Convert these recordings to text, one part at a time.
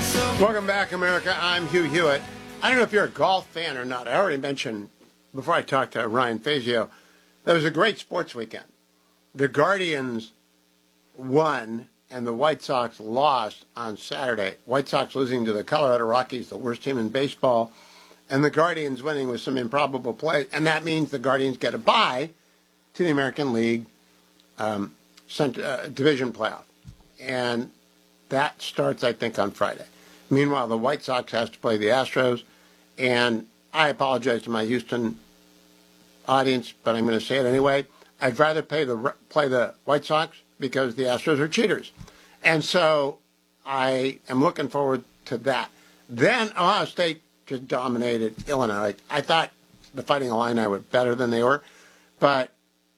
Welcome back, America. I'm Hugh Hewitt. I don't know if you're a golf fan or not. I already mentioned before I talked to Ryan Fazio, that was a great sports weekend. The Guardians won and the White Sox lost on Saturday. White Sox losing to the Colorado Rockies, the worst team in baseball, and the Guardians winning with some improbable play. And that means the Guardians get a bye to the American League division playoff. And that starts, I think, on Friday. Meanwhile, the White Sox has to play the Astros. And I apologize to my Houston audience, but I'm going to say it anyway. I'd rather play the White Sox because the Astros are cheaters. And so I am looking forward to that. Then Ohio State just dominated Illinois. I thought the Fighting Illini were better than they were, but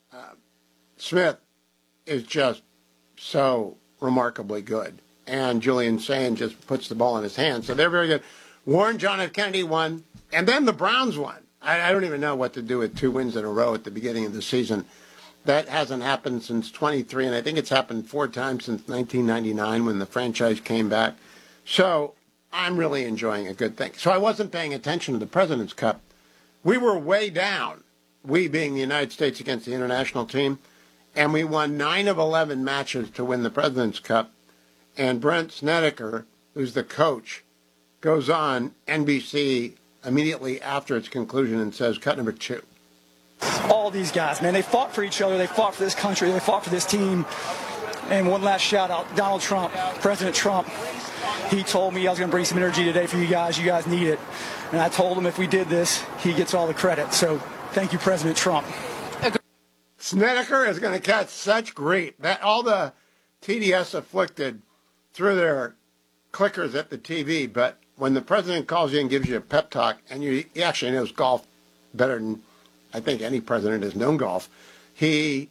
Smith is just so remarkably good. And Julian Sain just puts the ball in his hand. So they're very good. Warren John F. Kennedy won, and then the Browns won. I don't even know what to do with 2 wins in a row at the beginning of the season. That hasn't happened since 23, and I think it's happened 4 times since 1999 when the franchise came back. So I'm really enjoying a good thing. So I wasn't paying attention to the President's Cup. We were way down, we being the United States against the international team, and we won 9 of 11 matches to win the President's Cup. And Brent Snedeker, who's the coach, goes on NBC immediately after its conclusion and says, cut number 2. All these guys, man, they fought for each other. They fought for this country. They fought for this team. And one last shout out, Donald Trump, President Trump. He told me I was going to bring some energy today for you guys. You guys need it. And I told him if we did this, he gets all the credit. So thank you, President Trump. Snedeker is going to catch such grief that all the TDS afflicted through their clickers at the TV, but when the president calls you and gives you a pep talk, and he actually knows golf better than I think any president has known golf, he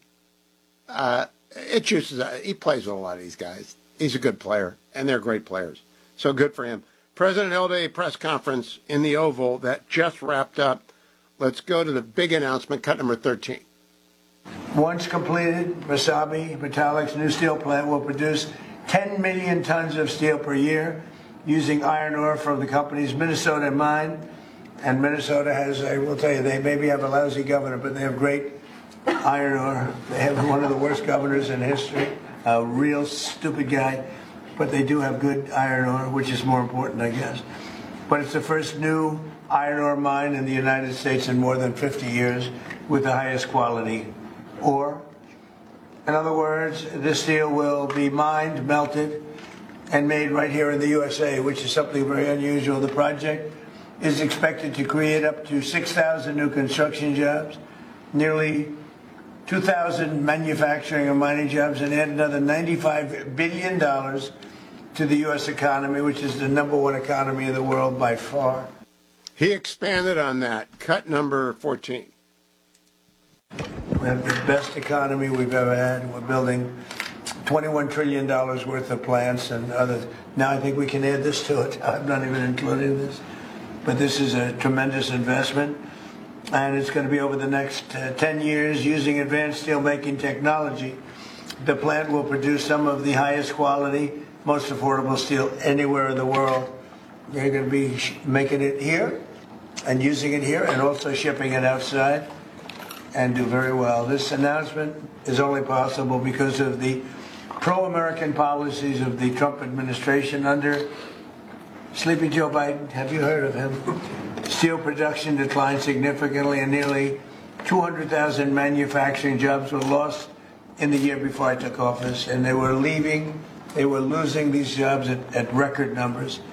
plays with a lot of these guys. He's a good player, and they're great players. So good for him. President held a press conference in the Oval that just wrapped up. Let's go to the big announcement, cut number 13. Once completed, Wasabi Metallic's new steel plant will produce 10 million tons of steel per year using iron ore from the company's Minnesota mine. And Minnesota has, I will tell you, they maybe have a lousy governor, but they have great iron ore. They have one of the worst governors in history, a real stupid guy, but they do have good iron ore, which is more important, I guess. But it's the first new iron ore mine in the United States in more than 50 years with the highest quality ore. In other words, this steel will be mined, melted, and made right here in the USA, which is something very unusual. The project is expected to create up to 6,000 new construction jobs, nearly 2,000 manufacturing and mining jobs, and add another $95 billion to the U.S. economy, which is the #1 economy in the world by far. He expanded on that. Cut number 14. We have the best economy we've ever had. We're building $21 trillion worth of plants and others. Now I think we can add this to it. I'm not even including this. But this is a tremendous investment. And it's going to be over the next 10 years using advanced steelmaking technology. The plant will produce some of the highest quality, most affordable steel anywhere in the world. They're going to be making it here and using it here and also shipping it outside, and do very well. This announcement is only possible because of the pro-American policies of the Trump administration under Sleepy Joe Biden. Have you heard of him? Steel production declined significantly, and nearly 200,000 manufacturing jobs were lost in the year before I took office, and they were losing these jobs at record numbers.